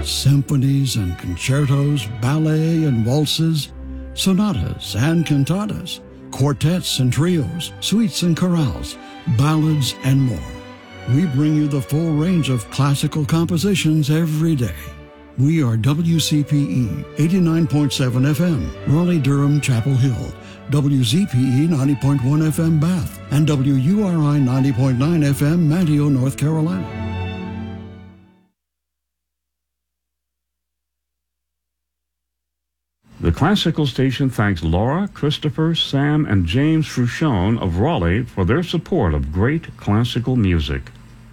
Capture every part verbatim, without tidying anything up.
symphonies and concertos, ballet and waltzes, sonatas and cantatas, quartets and trios, suites and chorales, ballads, and more. We bring you the full range of classical compositions every day. We are W C P E eighty-nine point seven F M, Raleigh-Durham, Chapel Hill, W Z P E ninety point one F M, Bath, and W U R I ninety point nine F M, Manteo, North Carolina. The Classical Station thanks Laura, Christopher, Sam, and James Fruchon of Raleigh for their support of great classical music.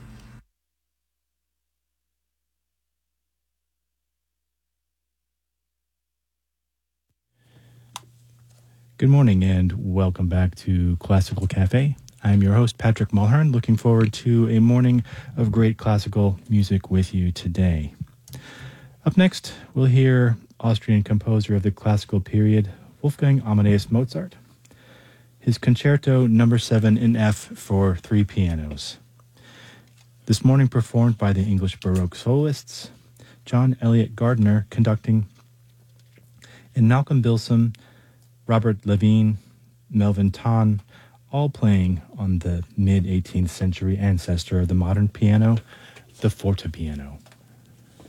Good morning and welcome back to Classical Cafe. I'm your host, Patrick Mulhern, looking forward to a morning of great classical music with you today. Up next, we'll hear Austrian composer of the classical period, Wolfgang Amadeus Mozart. His Concerto Number seven in F for three pianos. This morning performed by the English Baroque soloists, John Eliot Gardiner conducting, and Malcolm Bilson, Robert Levine, Melvin Tahn, all playing on the mid-eighteenth century ancestor of the modern piano, the fortepiano.